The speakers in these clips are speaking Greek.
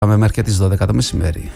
Πάμε μέχρι και τις 12 το μεσημέρι.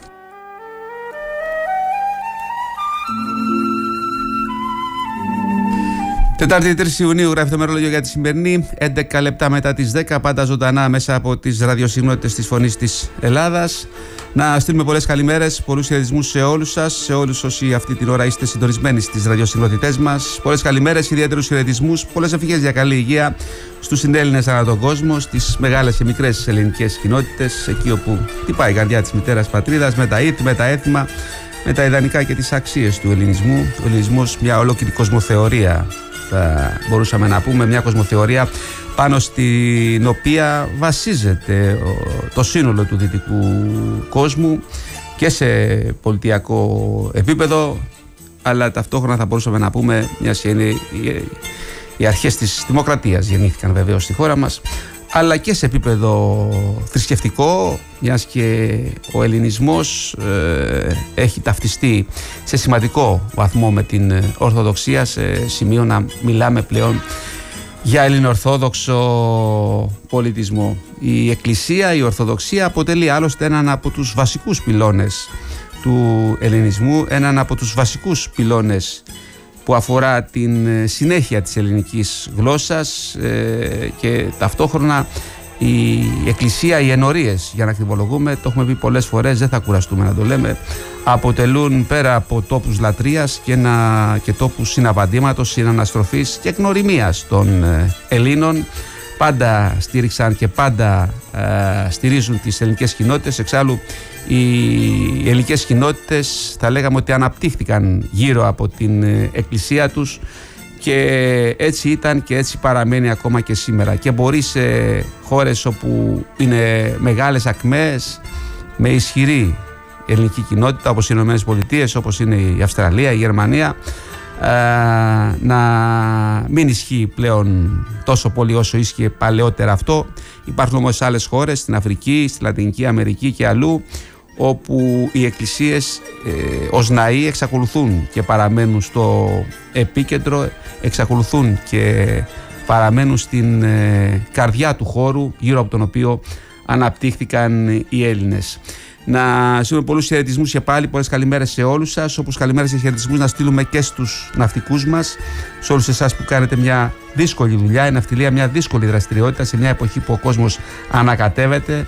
Τετάρτη 3 Ιουνίου γράφει το μερολόγιο για τη σημερινή, 11 λεπτά μετά τις 10, πάντα ζωντανά μέσα από τις ραδιοσυχνότητες της Φωνής της Ελλάδας. Να στείλουμε πολλές καλημέρες, πολλούς χαιρετισμούς σε όλους σας, σε όλους όσοι αυτή την ώρα είστε συντονισμένοι στις ραδιοσυχνότητές μας. Πολλές καλημέρες, ιδιαίτερους χαιρετισμούς, πολλές ευχές για καλή υγεία στους συνέλληνες ανά τον κόσμο, στις μεγάλες και μικρές ελληνικές κοινότητες, εκεί όπου χτυπάει η καρδιά της μητέρας πατρίδας, με τα ήθη, με τα έθιμα, με τα ιδανικά και τις αξίες του ελληνισμού. Ο ελληνισμός, μια ολόκληρη κοσμοθεωρία, θα μπορούσαμε να πούμε, μια κοσμοθεωρία πάνω στην οποία βασίζεται το σύνολο του δυτικού κόσμου και σε πολιτιακό επίπεδο, αλλά ταυτόχρονα θα μπορούσαμε να πούμε, μιας και είναι οι αρχές της δημοκρατίας γεννήθηκαν βεβαίως στη χώρα μας, αλλά και σε επίπεδο θρησκευτικό, μιας και ο ελληνισμός έχει ταυτιστεί σε σημαντικό βαθμό με την Ορθοδοξία, σε σημείο να μιλάμε πλέον για ελληνοορθόδοξο πολιτισμό. Η Εκκλησία, η Ορθοδοξία αποτελεί άλλωστε έναν από τους βασικούς πυλώνες του ελληνισμού, έναν από τους βασικούς πυλώνες που αφορά την συνέχεια της ελληνικής γλώσσας και ταυτόχρονα η Εκκλησία, οι ενορίες, για να ακτιβολογούμε, το έχουμε πει πολλές φορές, δεν θα κουραστούμε να το λέμε, αποτελούν πέρα από τόπους λατρείας και τόπους συναβαντήματος, συναναστροφής και γνωριμίας των Ελλήνων. Πάντα στήριξαν και πάντα στηρίζουν τις ελληνικές κοινότητες. Εξάλλου οι ελληνικές κοινότητες θα λέγαμε ότι αναπτύχθηκαν γύρω από την εκκλησία τους και έτσι ήταν και έτσι παραμένει ακόμα και σήμερα, και μπορεί σε χώρες όπου είναι μεγάλες ακμαίες με ισχυρή ελληνική κοινότητα, όπως οι ΗΠΑ, όπως είναι η Αυστραλία, η Γερμανία, να μην ισχύει πλέον τόσο πολύ όσο ίσχυε παλαιότερα αυτό. Υπάρχουν όμως άλλες χώρες, στην Αφρική, στη Λατινική Αμερική και αλλού, όπου οι εκκλησίες ως ναοί εξακολουθούν και παραμένουν στο επίκεντρο, εξακολουθούν και παραμένουν στην καρδιά του χώρου γύρω από τον οποίο αναπτύχθηκαν οι Έλληνες. Να στείλουμε πολλούς χαιρετισμούς και πάλι, πολλές καλημέρες σε όλους σας, όπως καλημέρες και χαιρετισμούς να στείλουμε και στους ναυτικούς μας, σε όλους εσάς που κάνετε μια δύσκολη δουλειά, η ναυτιλία μια δύσκολη δραστηριότητα σε μια εποχή που ο κόσμος ανακατεύεται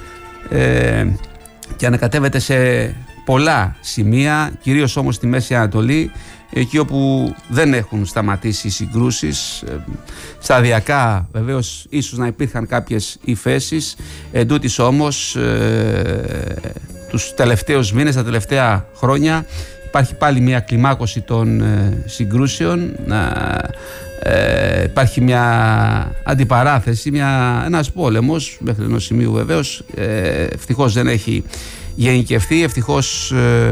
και ανακατεύεται σε πολλά σημεία, κυρίως όμως στη Μέση Ανατολή, εκεί όπου δεν έχουν σταματήσει οι συγκρούσεις. Σταδιακά βεβαίως ίσως να υπήρχαν κάποιες υφέσεις, εντούτοις όμως τους τελευταίους μήνες, τα τελευταία χρόνια υπάρχει πάλι μια κλιμάκωση των συγκρούσεων, υπάρχει μια αντιπαράθεση, ένας πόλεμος μέχρι ενός σημείου βεβαίως, ευτυχώς δεν έχει γενικευθεί, ευτυχώς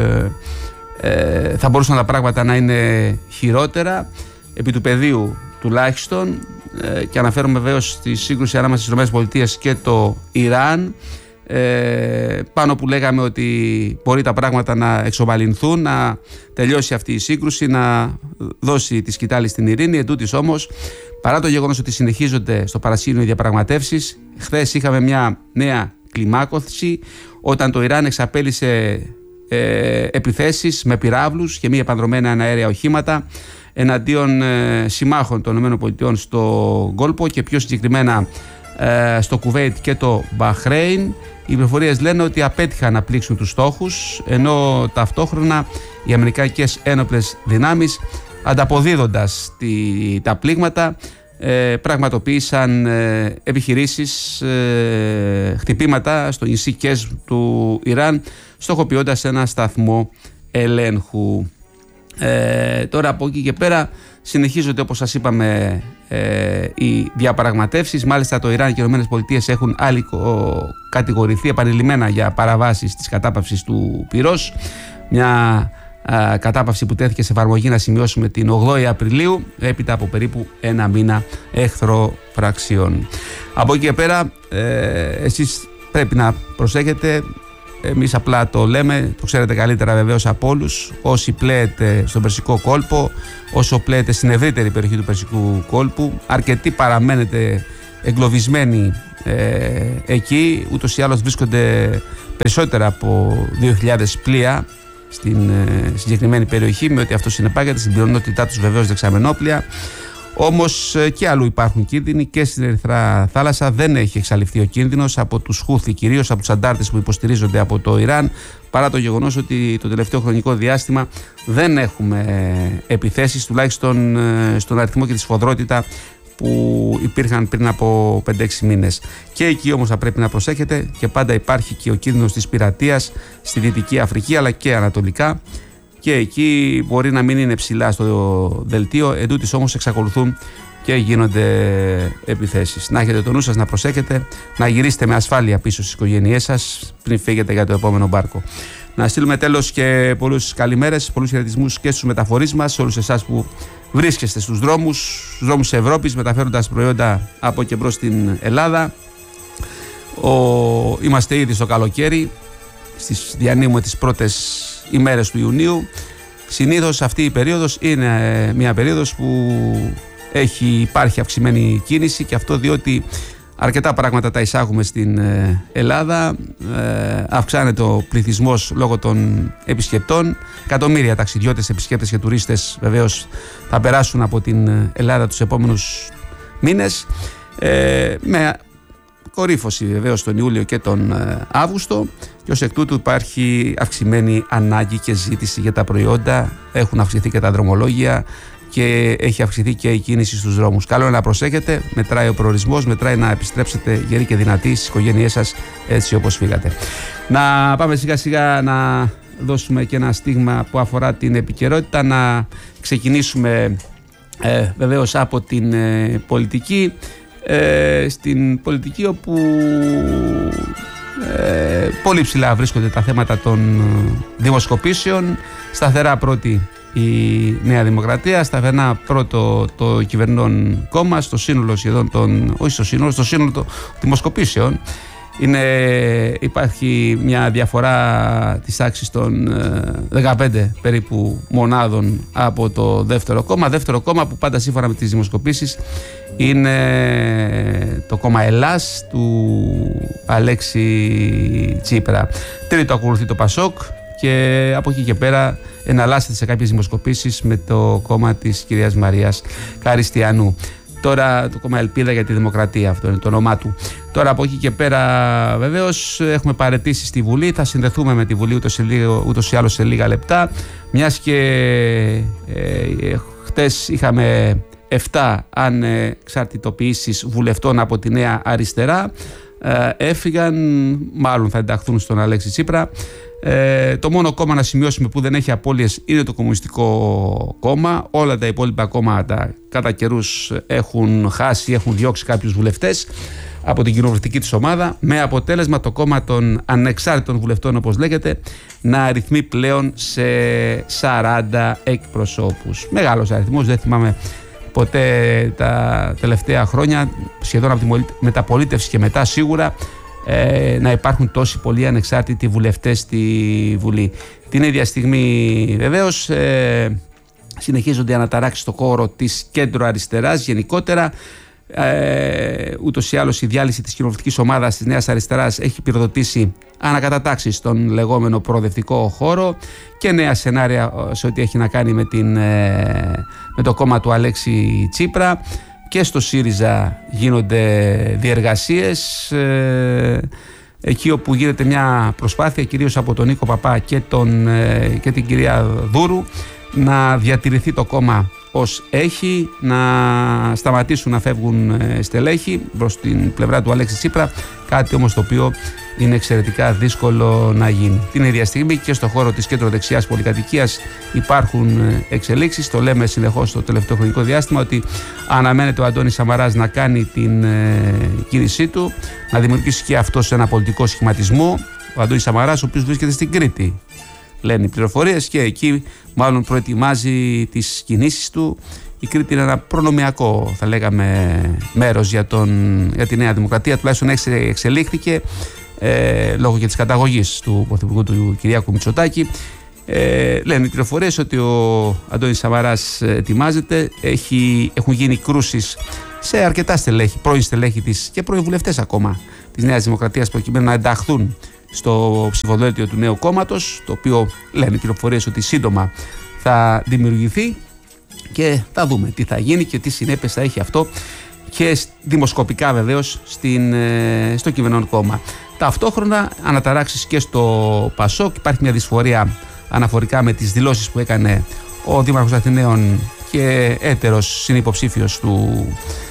θα μπορούσαν τα πράγματα να είναι χειρότερα επί του πεδίου τουλάχιστον, και αναφέρομαι βεβαίως στη σύγκρουση ανάμεσα στις ΗΠΑ και το Ιράν, πάνω που λέγαμε ότι μπορεί τα πράγματα να εξομαλυνθούν, να τελειώσει αυτή η σύγκρουση, να δώσει τη σκητάλη στην ειρήνη. Εντούτοις όμως, παρά το γεγονός ότι συνεχίζονται στο παρασκήνιο οι διαπραγματεύσεις, χθες είχαμε μια νέα κλιμάκωση όταν το Ιράν εξαπέλυσε επιθέσεις με πυράβλους και μη επανδρομένα αέρια οχήματα εναντίον συμμάχων των ΗΠΑ στο Γκόλπο και πιο συγκεκριμένα στο Κουβέιτ και το Μπαχρέιν. Οι πληροφορίες λένε ότι απέτυχαν να πλήξουν τους στόχους, ενώ ταυτόχρονα οι αμερικανικές ένοπλες δυνάμεις, ανταποδίδοντας τα πλήγματα, πραγματοποίησαν επιχειρήσεις, χτυπήματα στο νησί Κέσμ του Ιράν, στοχοποιώντας ένα σταθμό ελέγχου. Τώρα από εκεί και πέρα συνεχίζονται, όπως σας είπαμε, οι διαπραγματεύσεις. Μάλιστα το Ιράν και οι ΗΠΑ έχουν κατηγορηθεί επανειλημμένα για παραβάσεις της κατάπαυσης του πυρός, μια κατάπαυση που τέθηκε σε εφαρμογή, να σημειώσουμε, την 8η Απριλίου, έπειτα από περίπου ένα μήνα εχθροπραξιών. Από εκεί και πέρα εσείς πρέπει να προσέχετε. Εμείς απλά το λέμε, το ξέρετε καλύτερα βεβαίως από όλους, όσοι πλέετε στον Περσικό κόλπο, όσο πλέετε στην ευρύτερη περιοχή του Περσικού κόλπου, αρκετοί παραμένετε εγκλωβισμένοι εκεί. Ούτως ή άλλως βρίσκονται περισσότερα από 2.000 πλοία στην συγκεκριμένη περιοχή, με ό,τι αυτό συνεπάγεται, στην πλειονότητά τους βεβαίως δεξαμενόπλια. Όμως και αλλού υπάρχουν κίνδυνοι, και στην Ερυθρά θάλασσα δεν έχει εξαλειφθεί ο κίνδυνος από τους Χούθι, κυρίως από τους αντάρτες που υποστηρίζονται από το Ιράν, παρά το γεγονός ότι το τελευταίο χρονικό διάστημα δεν έχουμε επιθέσεις, τουλάχιστον στον αριθμό και τη σφοδρότητα που υπήρχαν πριν από 5-6 μήνες. Και εκεί όμως θα πρέπει να προσέχετε, και πάντα υπάρχει και ο κίνδυνος της πειρατείας στη Δυτική Αφρική αλλά και ανατολικά, και εκεί μπορεί να μην είναι ψηλά στο δελτίο, εντούτοις όμως εξακολουθούν και γίνονται επιθέσεις. Να έχετε το νου σας, να προσέχετε, να γυρίσετε με ασφάλεια πίσω στις οικογένειές σας πριν φύγετε για το επόμενο μπάρκο. Να στείλουμε τέλος και πολλούς καλημέρες, πολλούς χαιρετισμούς και στους μεταφορείς μας, σε όλους εσάς που βρίσκεστε στους δρόμους της Ευρώπης, μεταφέροντας προϊόντα από και μπρος στην Ελλάδα. Είμαστε ήδη στο καλοκαίρι, διανύουμε τις πρώτες ημέρες του Ιουνίου. Συνήθως αυτή η περίοδος είναι μια περίοδος που υπάρχει αυξημένη κίνηση, και αυτό διότι αρκετά πράγματα τα εισάγουμε στην Ελλάδα, αυξάνεται ο πληθυσμός λόγω των επισκεπτών. Εκατομμύρια ταξιδιώτες, επισκέπτες και τουρίστες βεβαίως θα περάσουν από την Ελλάδα τους επόμενους μήνες, με κορύφωση βεβαίως τον Ιούλιο και τον Αύγουστο, και ως εκ τούτου υπάρχει αυξημένη ανάγκη και ζήτηση για τα προϊόντα, έχουν αυξηθεί και τα δρομολόγια και έχει αυξηθεί και η κίνηση στους δρόμους. Καλό είναι να προσέχετε, μετράει ο προορισμός, μετράει να επιστρέψετε γεροί και δυνατοί στις οικογένειές σας, έτσι όπως φύγατε. Να πάμε σιγά σιγά να δώσουμε και ένα στίγμα που αφορά την επικαιρότητα, να ξεκινήσουμε βεβαίως από την πολιτική. Στην πολιτική, όπου πολύ ψηλά βρίσκονται τα θέματα των δημοσκοπήσεων. Σταθερά πρώτη η Νέα Δημοκρατία, σταθερά πρώτο το κυβερνών κόμμα στο σύνολο σχεδόν στο σύνολο των δημοσκοπήσεων. Υπάρχει μια διαφορά της τάξης των 15 περίπου μονάδων από το δεύτερο κόμμα, που πάντα σύμφωνα με τις δημοσκοπήσεις είναι το κόμμα Ελλάς του Αλέξη Τσίπρα. Τρίτο ακολουθεί το Πασόκ, και από εκεί και πέρα εναλλάσσεται σε κάποιες δημοσκοπήσεις με το κόμμα της κυρίας Μαρίας Καριστιανού. Τώρα το κόμμα Ελπίδα για τη Δημοκρατία, αυτό είναι το όνομά του. Τώρα από εκεί και πέρα βεβαίως έχουμε παραιτήσει στη Βουλή, θα συνδεθούμε με τη Βουλή ούτως ή άλλως σε λίγα λεπτά, μιας και χτες είχαμε 7 ανεξαρτητοποιήσεις βουλευτών από τη Νέα Αριστερά, έφυγαν, μάλλον θα ενταχθούν στον Αλέξη Τσίπρα. Το μόνο κόμμα, να σημειώσουμε, που δεν έχει απώλειες είναι το Κομμουνιστικό Κόμμα. Όλα τα υπόλοιπα κόμματα κατά καιρούς έχουν χάσει, έχουν διώξει κάποιους βουλευτές από την κοινοβουλευτική της ομάδα, με αποτέλεσμα το κόμμα των ανεξάρτητων βουλευτών, όπως λέγεται, να αριθμεί πλέον σε 40 εκπροσώπους. Μεγάλος αριθμός, δεν θυμάμαι ποτέ τα τελευταία χρόνια, σχεδόν από τη μεταπολίτευση και μετά σίγουρα, να υπάρχουν τόσοι πολλοί ανεξάρτητοι βουλευτές στη Βουλή. Την ίδια στιγμή βεβαίως συνεχίζονται οι αναταράξεις στο χώρο της κέντρο αριστεράς γενικότερα. Ούτως ή άλλως η διάλυση της κοινοβουλευτικής ομάδας της Νέας Αριστεράς έχει πυροδοτήσει ανακατατάξεις στον λεγόμενο προοδευτικό χώρο και νέα σενάρια σε ό,τι έχει να κάνει με το κόμμα του Αλέξη Τσίπρα. Και στο ΣΥΡΙΖΑ γίνονται διεργασίες, εκεί όπου γίνεται μια προσπάθεια κυρίως από τον Νίκο Παπά και την κυρία Δούρου να διατηρηθεί το κόμμα ως έχει, να σταματήσουν να φεύγουν στελέχη προς την πλευρά του Αλέξη Τσίπρα, κάτι όμως το οποίο είναι εξαιρετικά δύσκολο να γίνει. Την ίδια στιγμή και στο χώρο της κέντρο-δεξιάς πολυκατοικίας υπάρχουν εξελίξεις. Το λέμε συνεχώς το τελευταίο χρονικό διάστημα ότι αναμένεται ο Αντώνης Σαμαράς να κάνει την κίνησή του, να δημιουργήσει και αυτός ένα πολιτικό σχηματισμό. Ο Αντώνης Σαμαράς, ο οποίος βρίσκεται στην Κρήτη, λένε οι πληροφορίες, και εκεί μάλλον προετοιμάζει τις κινήσεις του. Η Κρήτη είναι ένα προνομιακό, θα λέγαμε, μέρος για τη Νέα Δημοκρατία, τουλάχιστον εξελίχθηκε λόγω και της καταγωγής του Πρωθυπουργού του Κυριάκου Μητσοτάκη. Λένε οι πληροφορίες ότι ο Αντώνης Σαμαράς ετοιμάζεται, έχουν γίνει κρούσεις σε αρκετά στελέχη, πρώην στελέχη της και πρώην βουλευτές ακόμα της Νέας Δημοκρατίας, προκειμένου να ενταχθούν στο ψηφοδέλτιο του νέου κόμματος, το οποίο λένε πληροφορίες ότι σύντομα θα δημιουργηθεί, και θα δούμε τι θα γίνει και τι συνέπειες θα έχει αυτό και δημοσκοπικά βεβαίως στο κυβερνών κόμμα. Ταυτόχρονα αναταράξεις και στο ΠΑΣΟΚ. Υπάρχει μια δυσφορία αναφορικά με τις δηλώσεις που έκανε ο Δήμαρχος Αθηναίων και έτερος συνυποψήφιος του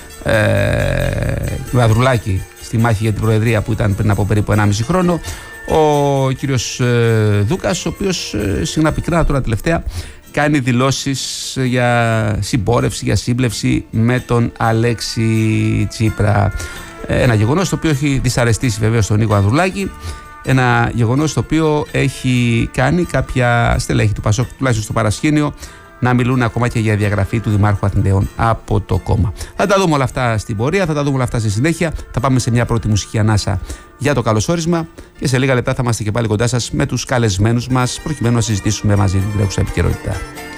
Ανδρουλάκη στη μάχη για την Προεδρία που ήταν πριν από περίπου 1,5 χρόνο, ο κύριος Δούκας, ο οποίος συχνά πυκνά τώρα τελευταία κάνει δηλώσεις για συμπόρευση, για σύμπλευση με τον Αλέξη Τσίπρα. Ένα γεγονός το οποίο έχει δυσαρεστήσει βεβαίως τον Νίκο Ανδρουλάκη, ένα γεγονός το οποίο έχει κάνει κάποια στελέχη του ΠΑΣΟΚ, τουλάχιστον στο παρασκήνιο, να μιλούν ακόμα και για διαγραφή του Δημάρχου Αθηναίων από το κόμμα. Θα τα δούμε όλα αυτά στην πορεία, θα τα δούμε όλα αυτά στη συνέχεια. Θα πάμε σε μια πρώτη μουσική ανάσα για το καλωσόρισμα και σε λίγα λεπτά θα είμαστε και πάλι κοντά σας με τους καλεσμένους μας, προκειμένου να συζητήσουμε μαζί την τρέχουσα επικαιρότητα.